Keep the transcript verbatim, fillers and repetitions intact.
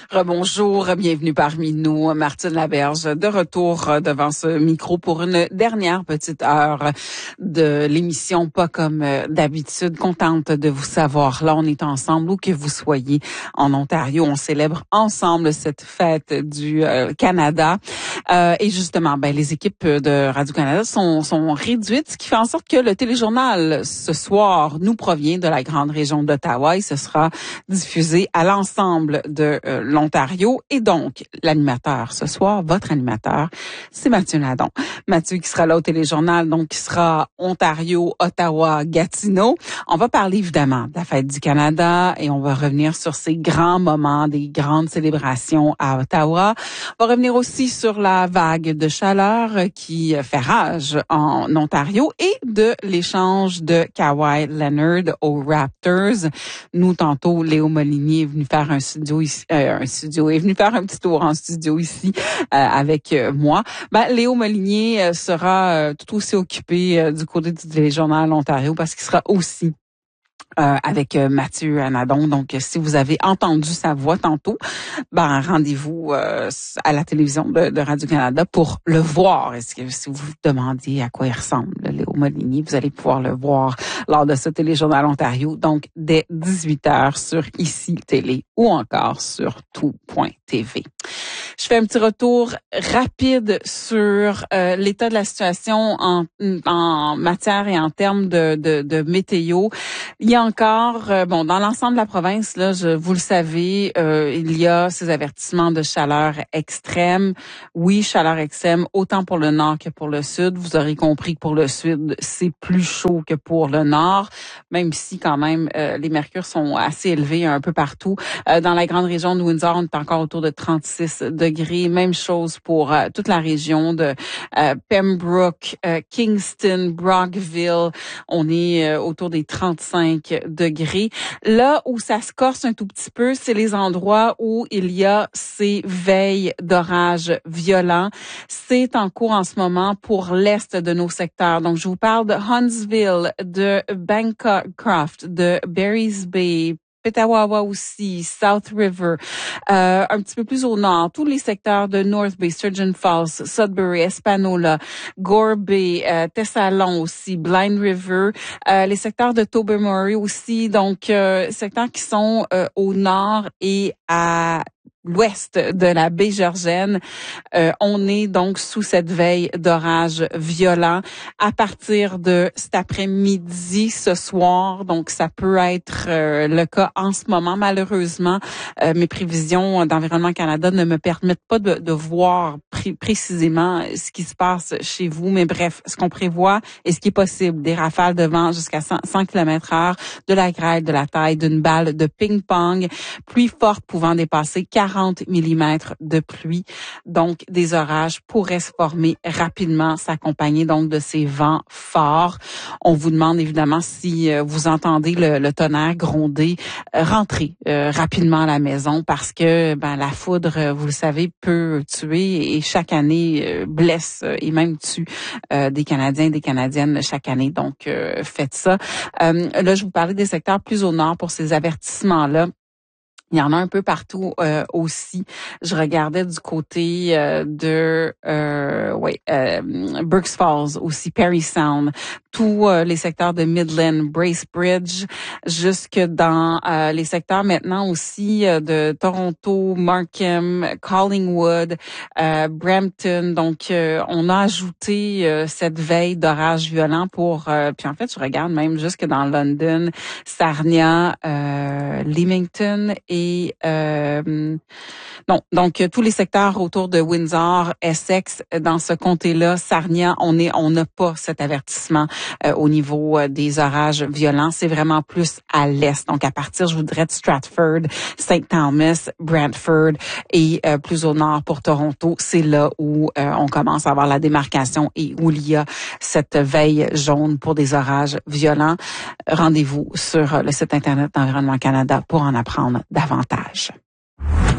Rebonjour, bienvenue parmi nous. Martine Laberge, de retour devant ce micro pour une dernière petite heure de l'émission, pas comme d'habitude. Contente de vous savoir là, on est ensemble, où que vous soyez en Ontario. On célèbre ensemble cette fête du euh, Canada. Euh, et justement, ben les équipes de Radio-Canada sont, sont réduites, ce qui fait en sorte que le téléjournal ce soir nous provient de la grande région d'Ottawa et ce sera diffusé à l'ensemble de euh, l'Ontario. Et donc, l'animateur ce soir, votre animateur, c'est Mathieu Nadon. Mathieu qui sera là au téléjournal, donc qui sera Ontario, Ottawa, Gatineau. On va parler évidemment de la fête du Canada et on va revenir sur ces grands moments, des grandes célébrations à Ottawa. On va revenir aussi sur la vague de chaleur qui fait rage en Ontario et de l'échange de Kawhi Leonard aux Raptors. Nous, tantôt, Léo Molinier est venu faire un studio ici, euh, un studio, est venu faire un petit tour en studio ici euh, avec euh, moi. Ben, Léo Molinier euh, sera euh, tout aussi occupé euh, du côté du Téléjournal Ontario parce qu'il sera aussi Euh, avec euh, Mathieu Nadon. Donc, si vous avez entendu sa voix tantôt, ben rendez-vous euh, à la télévision de, de Radio-Canada pour le voir. Est-ce que si vous vous demandiez à quoi il ressemble, Léo Molinier, vous allez pouvoir le voir lors de ce Téléjournal Ontario, donc dès dix-huit heures sur Ici Télé ou encore sur tout point t v. Je fais un petit retour rapide sur euh, l'état de la situation en, en matière et en termes de, de, de météo. Il y a encore, euh, bon, dans l'ensemble de la province, là, je, vous le savez, euh, il y a ces avertissements de chaleur extrême. Oui, chaleur extrême, autant pour le nord que pour le sud. Vous aurez compris que pour le sud, c'est plus chaud que pour le nord, même si quand même euh, les mercures sont assez élevés un peu partout. Euh, dans la grande région de Windsor, on est encore autour de trente-six degrés. Même chose pour euh, toute la région de euh, Pembroke, euh, Kingston, Brockville. On est euh, autour des trente-cinq degrés. Là où ça se corse un tout petit peu, c'est les endroits où il y a ces veilles d'orage violents. C'est en cours en ce moment pour l'est de nos secteurs. Donc, je vous parle de Huntsville, de Bancroft, de Barry's Bay, Petawawa aussi, South River, euh, un petit peu plus au nord, tous les secteurs de North Bay, Sturgeon Falls, Sudbury, Espanola, Gore Bay, euh, Thessalon aussi, Blind River, euh, les secteurs de Tobermory aussi, donc euh, secteurs qui sont euh, au nord et à l'ouest de la baie Georgienne. Euh, on est donc sous cette veille d'orage violent à partir de cet après-midi, ce soir. Donc, ça peut être euh, le cas en ce moment. Malheureusement, euh, mes prévisions d'Environnement Canada ne me permettent pas de, de voir pré- précisément ce qui se passe chez vous. Mais bref, ce qu'on prévoit et ce qui est possible, des rafales de vent jusqu'à cent kilomètres heure, de la grêle de la taille d'une balle de ping-pong, pluie forte pouvant dépasser quarante millimètres de pluie. Donc, des orages pourraient se former rapidement, s'accompagner donc de ces vents forts. On vous demande évidemment si euh, vous entendez le, le tonnerre gronder, euh, rentrez euh, rapidement à la maison parce que ben la foudre, euh, vous le savez, peut tuer et chaque année euh, blesse euh, et même tue euh, des Canadiens et des Canadiennes chaque année. Donc, euh, faites ça. Euh, là, je vous parlais des secteurs plus au nord pour ces avertissements-là. Il y en a un peu partout euh, aussi. Je regardais du côté euh, de euh, ouais, euh, Burkes Falls aussi, Parry Sound, tous euh, les secteurs de Midland, Bracebridge, jusque dans euh, les secteurs maintenant aussi euh, de Toronto, Markham, Collingwood, euh, Brampton. Donc, euh, on a ajouté euh, cette veille d'orage violent pour... Euh, puis en fait, je regarde même jusque dans London, Sarnia, euh, Leamington et Et, euh, non, donc tous les secteurs autour de Windsor, Essex, dans ce comté-là, Sarnia, on est, on n'a pas cet avertissement euh, au niveau euh, des orages violents. C'est vraiment plus à l'est. Donc à partir, je voudrais de Stratford, Saint Thomas, Brantford et euh, plus au nord pour Toronto, c'est là où euh, on commence à avoir la démarcation et où il y a cette veille jaune pour des orages violents. Rendez-vous sur le site internet d'Environnement Canada pour en apprendre davantage.